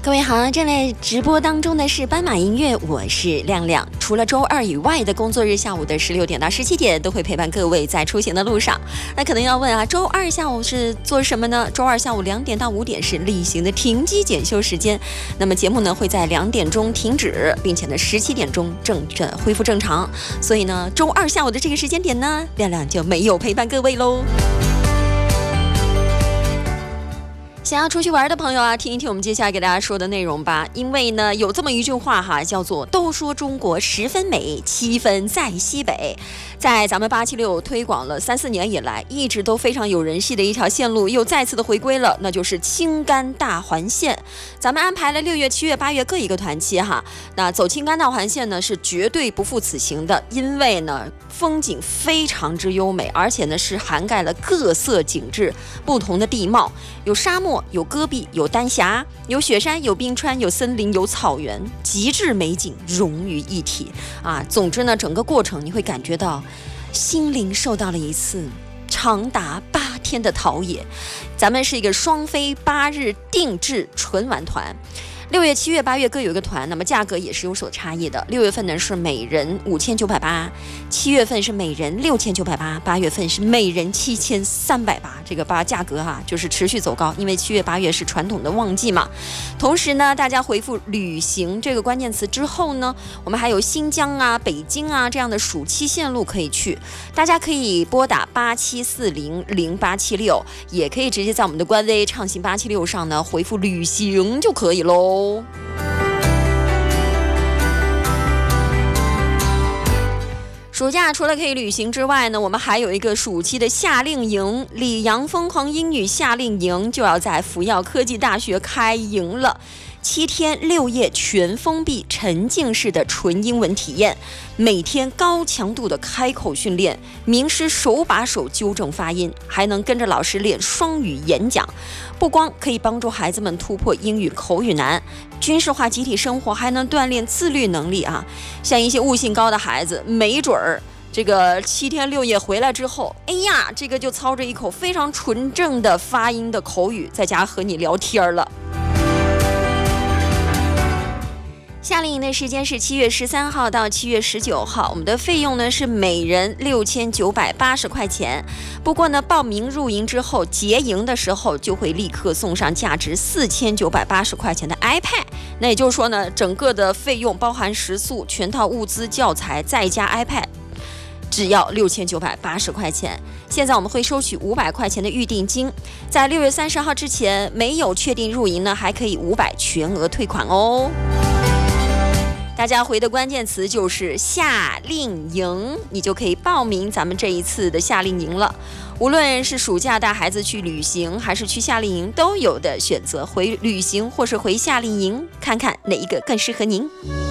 各位好，正在直播当中的是斑马音乐，我是亮亮。除了周二以外的工作日下午的16点到17点，都会陪伴各位在出行的路上。那可能要问啊，周二下午是做什么呢？周二下午2点到5点是例行的停机检修时间。那么节目呢会在2点钟停止，并且呢17点钟恢复正常。所以呢，周二下午的这个时间点呢，亮亮就没有陪伴各位喽。想要出去玩的朋友啊，听一听我们接下来给大家说的内容吧。因为呢，有这么一句话哈，叫做都说中国10分美，7分在西北。在咱们876推广了3、4年以来，一直都非常有人气的一条线路又再次的回归了，那就是青甘大环线。咱们安排了6月、7月、8月各一个团期哈。那走青甘大环线呢，是绝对不负此行的，因为呢风景非常之优美，而且呢是涵盖了各色景致、不同的地貌，有沙漠、有戈壁、有丹霞、有雪山、有冰川、有森林、有草原，极致美景融于一体啊！总之呢，整个过程你会感觉到心灵受到了一次长达8天的陶冶。咱们是一个双飞8日定制纯玩团。6月、7月、8月各有一个团，那么价格也是有所差异的。6月份呢是每人5980，7月份是每人6980，8月份是每人7380。这个价格就是持续走高，因为7月、8月是传统的旺季嘛。同时呢，大家回复旅行这个关键词之后呢，我们还有新疆啊、北京啊这样的暑期线路可以去，大家可以拨打87400876，也可以直接在我们的官微畅行876上呢回复旅行就可以喽。暑假除了可以旅行之外呢，我们还有一个暑期的夏令营，里昂疯狂英语夏令营就要在福耀科技大学开营了。7天6夜全封闭沉浸式的纯英文体验，每天高强度的开口训练，名师手把手纠正发音，还能跟着老师练双语演讲。不光可以帮助孩子们突破英语口语难，军事化集体生活还能锻炼自律能力啊！像一些悟性高的孩子，没准儿这个7天6夜回来之后，哎呀，这个就操着一口非常纯正的发音的口语，在家和你聊天了。夏令营的时间是7月13号到7月19号，我们的费用呢是每人6980块钱。不过呢，报名入营之后，结营的时候就会立刻送上价值4980块钱的 iPad。那也就是说呢，整个的费用包含食宿、全套物资、教材，再加 iPad。只要6980块钱。现在我们会收取500块钱的预定金，在6月30号之前没有确定入营呢，还可以500全额退款哦。大家回的关键词就是夏令营，你就可以报名咱们这一次的夏令营了。无论是暑假带孩子去旅行，还是去夏令营，都有的选择，回旅行或是回夏令营，看看哪一个更适合您。